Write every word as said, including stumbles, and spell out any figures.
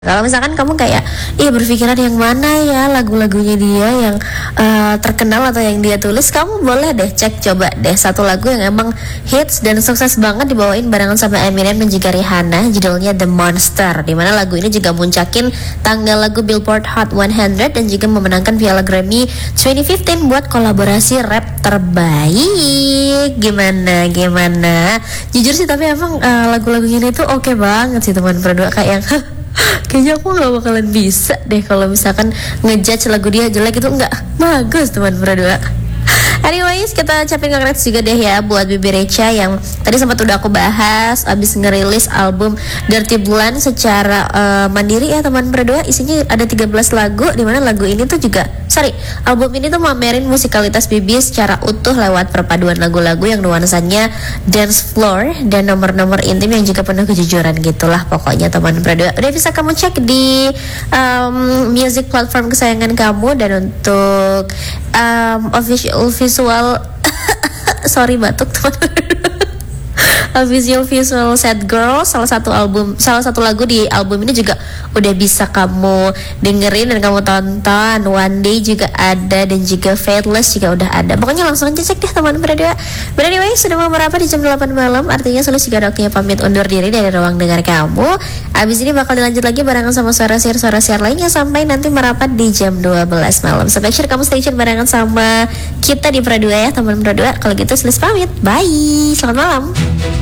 Kalau misalkan kamu kayak, ih berpikiran yang mana ya lagu-lagunya dia yang uh, terkenal atau yang dia tulis, kamu boleh deh cek coba deh satu lagu yang emang hits dan sukses banget dibawain barengan sama Eminem dan juga Rihanna, judulnya The Monster. Dimana lagu ini juga muncakin tanggal lagu Billboard Hot seratus dan juga memenangkan Piala Grammy dua ribu lima belas buat kolaborasi rap terbaik. Gimana, gimana? Jujur sih tapi emang uh, lagu-lagunya ini tuh oke okay banget sih teman berdua, kayak yang kayaknya aku gak bakalan bisa deh kalau misalkan ngejudge lagu dia jelek, itu enggak bagus teman berdua. Anyways, kita ucapin congrats juga deh ya buat Bibi Recha yang tadi sempat udah aku bahas abis ngerilis album Dirty Blonde secara uh, mandiri ya teman berdua. Isinya ada tiga belas lagu, dimana lagu ini tuh juga sorry album ini tuh mamerin musikalitas Bibi secara utuh lewat perpaduan lagu-lagu yang nuansanya dance floor dan nomor-nomor intim yang juga penuh kejujuran gitulah pokoknya teman berdua. Udah bisa kamu cek di um, music platform kesayangan kamu. Dan untuk um, official visual sorry batuk teman visual visual Sad Girl, salah satu album, salah satu lagu di album ini juga udah bisa kamu dengerin dan kamu tonton. One Day juga ada dan juga Faithless juga udah ada. Pokoknya langsung aja cek deh teman berdua. But anyway, sudah mau berapa di jam delapan malam, artinya sudah juga waktunya pamit undur diri dari ruang dengar kamu. Abis ini bakal dilanjut lagi barengan sama suara siar suara siar lainnya sampai nanti merapat di jam dua belas malam. So make sure kamu stay tune barengan sama kita di Pradua ya teman berdua. Kalau gitu Sulis pamit, bye, selamat malam.